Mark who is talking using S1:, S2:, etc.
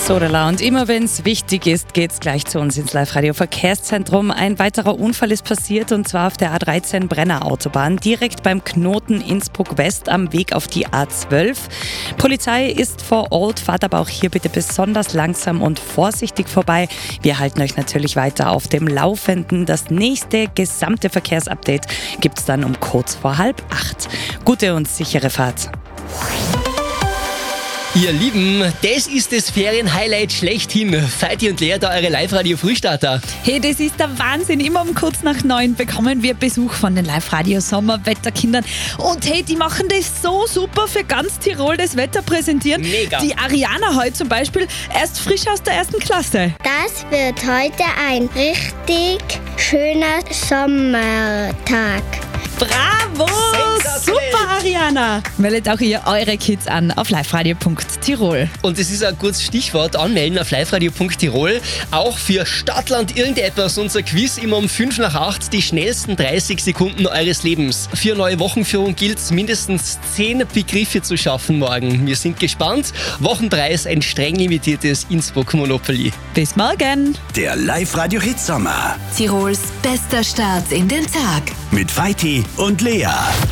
S1: Sodala. Und immer wenn es wichtig ist, geht's gleich zu uns ins Live-Radio-Verkehrszentrum. Ein weiterer Unfall ist passiert, und zwar auf der A13 Brenner Autobahn, direkt beim Knoten Innsbruck West am Weg auf die A12. Polizei ist vor Ort, fahrt aber auch hier bitte besonders langsam und vorsichtig vorbei. Wir halten euch natürlich weiter auf dem Laufenden. Das nächste gesamte Verkehrsupdate gibt's dann um kurz vor 7:30. Gute und sichere Fahrt.
S2: Ihr Lieben, das ist das Ferienhighlight schlechthin. Veit und Lea, da eure Live-Radio-Frühstarter.
S3: Hey, das ist der Wahnsinn. Immer um kurz nach 9 bekommen wir Besuch von den Live-Radio-Sommerwetterkindern. Und hey, die machen das so super für ganz Tirol, das Wetter präsentieren.
S2: Mega.
S3: Die Ariana heute zum Beispiel, erst frisch aus der 1. Klasse.
S4: Das wird heute ein richtig schöner Sommertag.
S3: Bravo!
S2: Sensationell.
S3: Super, Ariana! Meldet auch ihr eure Kids an auf liveradio.tirol.
S2: Und es ist ein kurzes Stichwort, anmelden auf liveradio.tirol. Auch für Stadtland irgendetwas, unser Quiz immer um 7:55, die schnellsten 30 Sekunden eures Lebens. Für neue Wochenführung gilt es, mindestens 10 Begriffe zu schaffen morgen. Wir sind gespannt. Wochenpreis, ein streng limitiertes Innsbruck Monopoly.
S3: Bis morgen!
S5: Der Live-Radio-Hit Sommer
S6: Tirols bester Start in den Tag.
S5: mit Veiti und Lea.